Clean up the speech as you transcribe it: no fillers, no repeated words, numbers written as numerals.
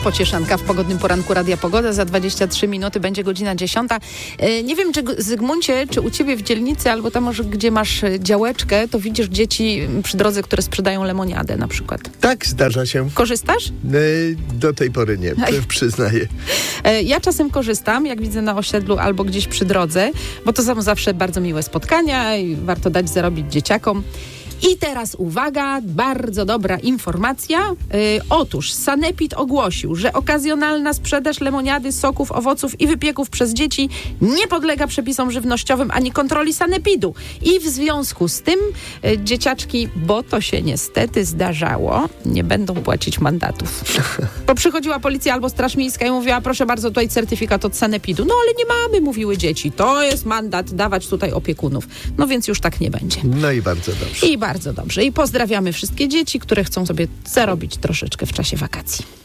Pocieszanka w pogodnym poranku Radia Pogoda. Za 23 minuty będzie godzina 10. Nie wiem, czy Zygmuncie, czy u ciebie w dzielnicy, albo tam może, gdzie masz działeczkę, to widzisz dzieci przy drodze, które sprzedają lemoniadę na przykład. Tak, zdarza się. Korzystasz? Do tej pory nie, przyznaję. Ja czasem korzystam, jak widzę na osiedlu albo gdzieś przy drodze, bo to są zawsze bardzo miłe spotkania i warto dać zarobić dzieciakom. I teraz uwaga, bardzo dobra informacja. Otóż Sanepid ogłosił, że okazjonalna sprzedaż lemoniady, soków, owoców i wypieków przez dzieci nie podlega przepisom żywnościowym ani kontroli Sanepidu. I w związku z tym dzieciaczki, bo to się niestety zdarzało, nie będą płacić mandatów. Bo przychodziła policja albo Straż Miejska i mówiła, proszę bardzo, tutaj certyfikat od Sanepidu. No ale nie mamy, mówiły dzieci. To jest mandat, dawać tutaj opiekunów. No więc już tak nie będzie. No i bardzo dobrze. I bardzo dobrze. I pozdrawiamy wszystkie dzieci, które chcą sobie zarobić troszeczkę w czasie wakacji.